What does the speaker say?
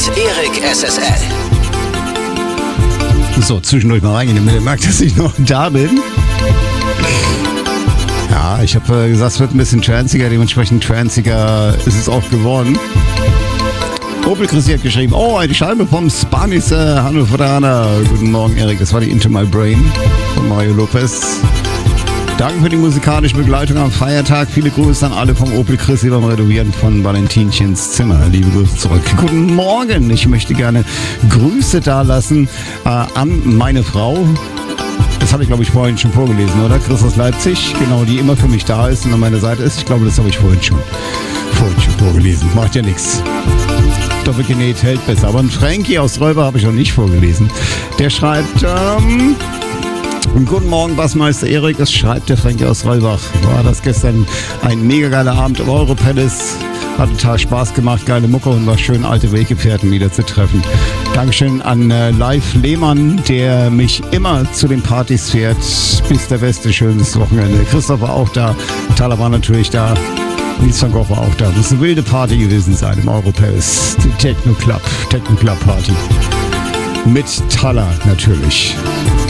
Erik SSL. So, zwischendurch mal reingehen, damit ihr merkt, dass ich noch da bin. Ja, ich habe gesagt, es wird ein bisschen tranziger, dementsprechend tranziger ist es auch geworden. Opel Christi hat geschrieben, oh, eine Scheibe vom Spanish Hannoveraner. Guten Morgen, Erik, das war die Into My Brain von Mario Lopez. Danke für die musikalische Begleitung am Feiertag. Viele Grüße an alle vom Opel Christi beim Renovieren von Valentinchens Zimmer. Liebe Grüße zurück. Guten Morgen. Ich möchte gerne Grüße dalassen an meine Frau. Das habe ich, glaube ich, vorhin schon vorgelesen, oder? Chris aus Leipzig, genau, die immer für mich da ist und an meiner Seite ist. Ich glaube, das habe ich vorhin schon vorgelesen. Macht ja nichts. Doppelgenäht hält besser. Aber ein Frankie aus Räuber habe ich noch nicht vorgelesen. Der schreibt, guten Morgen, Bassmeister Erik, es schreibt der Frankie aus Rollbach. War das gestern ein mega geiler Abend im Europalace. Hat total Spaß gemacht, geile Mucke und war schön, alte Weggefährten wieder zu treffen. Dankeschön an Live Lehmann, der mich immer zu den Partys fährt. Bis der Beste, schönes Wochenende. Christoph war auch da, Thaler war natürlich da. Nils van Gogh war auch da. Muss eine wilde Party gewesen sein im Europalace. Die Techno Club Party. Mit Thaler natürlich.